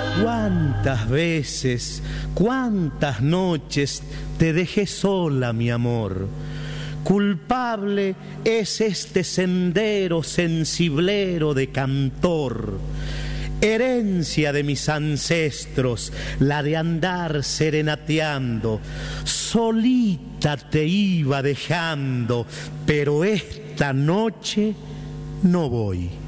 Cuántas veces, cuántas noches te dejé sola, mi amor. Culpable es este sendero sensiblero de cantor, herencia de mis ancestros, la de andar serenateando. Solita te iba dejando, pero esta noche no voy.